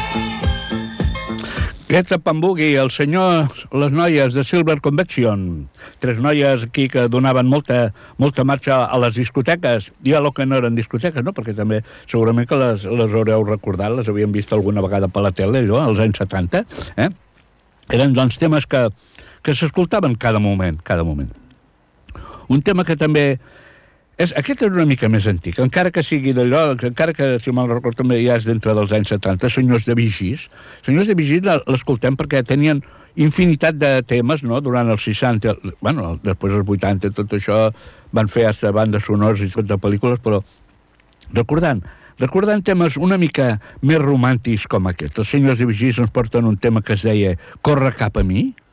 Greta Van Boogie, el senyor, les noies de Silver Convection, 3 noies aquí que donaven molta marxa a les discoteques, i a lo que no eren discoteques, no? Perquè també segurament que les haureu recordat, les havíem vist alguna vegada per la tele, allò, als anys 70, Eren, doncs, temes que s'escoltaven cada moment. Un tema que també... Aquest és una mica més antic, encara que sigui d'allò, encara que, si me'l recordo, també ja és dintre dels anys 70, Senyors de Vigís. Senyors de Vigís l'escoltem perquè tenien infinitat de temes, no?, durant els 60, bueno, després dels 80, tot això, van fer hasta bandes sonors i tot de pel·lícules, però recordant temes una mica més romàntics com aquest. Els Senyors de Vigís ens porten un tema que es deia Corre cap a mi,